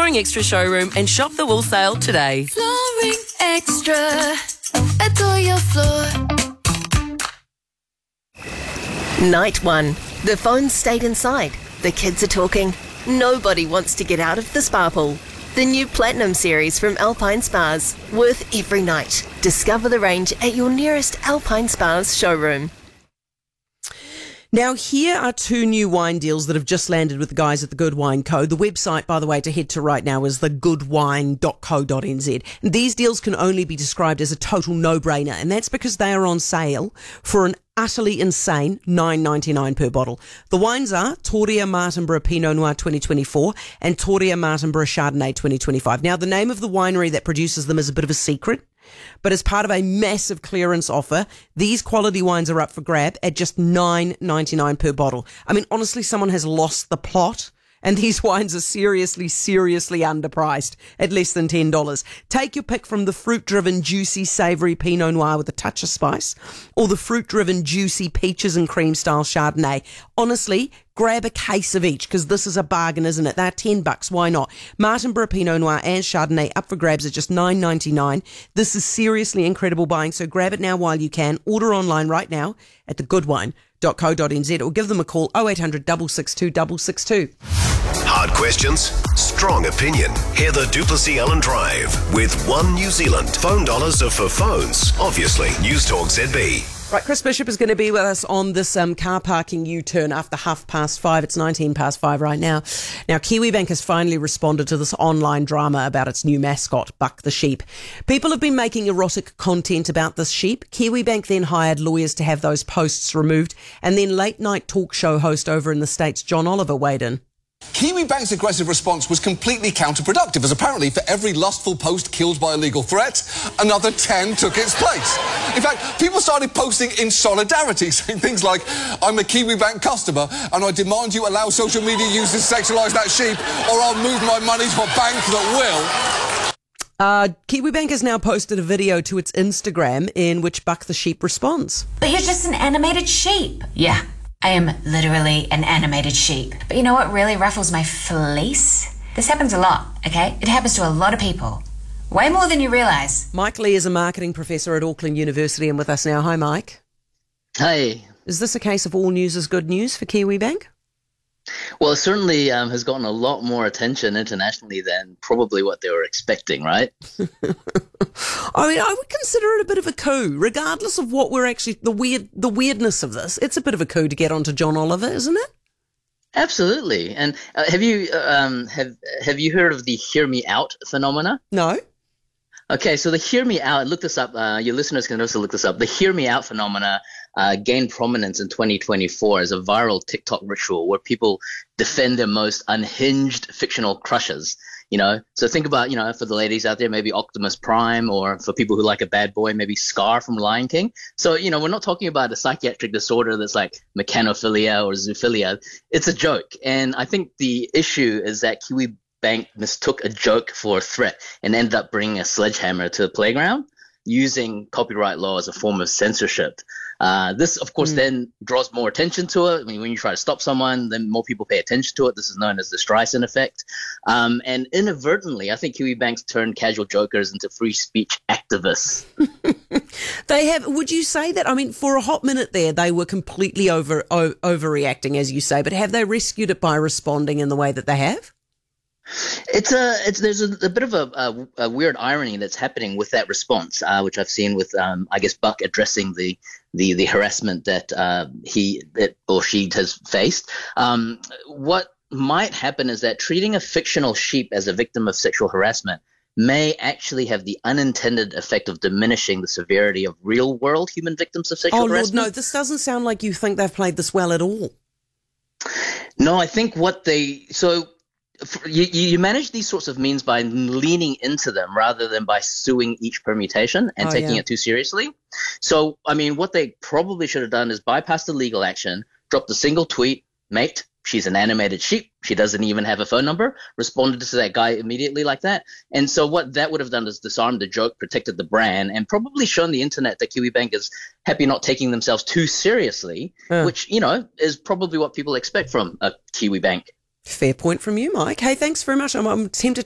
Flooring Extra showroom and shop the wool sale today. Flooring Extra. Adore your floor. Night 1. The phones stayed inside. The kids are talking. Nobody wants to get out of the spa pool. The new Platinum series from Alpine Spas. Worth every night. Discover the range at your nearest Alpine Spas showroom. Now, here are 2 new wine deals that have just landed with the guys at the Good Wine Co. The website, by the way, to head to right now is thegoodwine.co.nz. And these deals can only be described as a total no-brainer, and that's because they are on sale for an utterly insane $9.99 per bottle. The wines are Toria Martinborough Pinot Noir 2024 and Toria Martinborough Chardonnay 2025. Now, the name of the winery that produces them is a bit of a secret, but as part of a massive clearance offer, these quality wines are up for grab at just $9.99 per bottle. I mean, honestly, someone has lost the plot. And these wines are seriously underpriced at less than $10. Take your pick from the fruit-driven, juicy, savoury Pinot Noir with a touch of spice, or the fruit-driven, juicy peaches and cream-style Chardonnay. Honestly, grab a case of each, because this is a bargain, isn't it? They're $10. Why not? Martinborough Pinot Noir and Chardonnay up for grabs at just $9.99. This is seriously incredible buying, so grab it now while you can. Order online right now at thegoodwine.co.nz or give them a call 0800 662 662. Hard questions, strong opinion. Hear the Duplessis Allen Drive with One New Zealand. Phone dollars are for phones, obviously. News Talk ZB. Right, Chris Bishop is going to be with us on this car parking U-turn after 5:30. It's 5:19 right now. Now, Kiwibank has finally responded to this online drama about its new mascot, Buck the Sheep. People have been making erotic content about this sheep. Kiwibank then hired lawyers to have those posts removed, and then late-night talk show host over in the States, John Oliver, weighed in. Kiwibank's aggressive response was completely counterproductive, as apparently for every lustful post killed by a legal threat, another 10 took its place. In fact, people started posting in solidarity, saying things like, I'm a Kiwibank customer and I demand you allow social media users to sexualise that sheep or I'll move my money to a bank that will. Kiwibank has now posted a video to its Instagram in which Buck the Sheep responds. But you're just an animated sheep. Yeah. I am literally an animated sheep. But you know what really ruffles my fleece? This happens a lot, okay? It happens to a lot of people. Way more than you realise. Mike Lee is a marketing professor at Auckland University and with us now. Hi, Mike. Hey. Is this a case of all news is good news for Kiwibank? Well, it certainly has gotten a lot more attention internationally than probably what they were expecting, right? I mean, I would consider it a bit of a coup, regardless of what we're actually the weirdness of this. It's a bit of a coup to get onto John Oliver, isn't it? Absolutely. And have you heard of the "hear me out" phenomena? No. Okay, so the "hear me out", look this up. Your listeners can also look this up. The "hear me out" phenomena gained prominence in 2024 as a viral TikTok ritual where people defend their most unhinged fictional crushes. You know, so think about, for the ladies out there, maybe Optimus Prime, or for people who like a bad boy, maybe Scar from Lion King. So, we're not talking about a psychiatric disorder that's like mechanophilia or zoophilia. It's a joke. And I think the issue is that Kiwibank mistook a joke for a threat and ended up bringing a sledgehammer to the playground, using copyright law as a form of censorship. This, of course, then draws more attention to it. I mean, when you try to stop someone, then more people pay attention to it. This is known as the Streisand effect. And inadvertently, I think Kiwibank's turned casual jokers into free speech activists. They have. Would you say that? I mean, for a hot minute there, they were completely overreacting, as you say. But have they rescued it by responding in the way that they have? There's a bit of a weird irony that's happening with that response, which I've seen with I guess Buck addressing the harassment that he or she has faced. What might happen is that treating a fictional sheep as a victim of sexual harassment may actually have the unintended effect of diminishing the severity of real world human victims of sexual harassment. Lord, no, this doesn't sound like you think they've played this well at all. No, I think you manage these sorts of means by leaning into them rather than by suing each permutation and taking it too seriously. So, I mean, what they probably should have done is bypass the legal action, dropped a single tweet, mate, she's an animated sheep, she doesn't even have a phone number, responded to that guy immediately like that. And so what that would have done is disarmed the joke, protected the brand, and probably shown the internet that Kiwibank is happy not taking themselves too seriously, which, is probably what people expect from a Kiwibank. Fair point from you, Mike. Hey, thanks very much. I'm tempted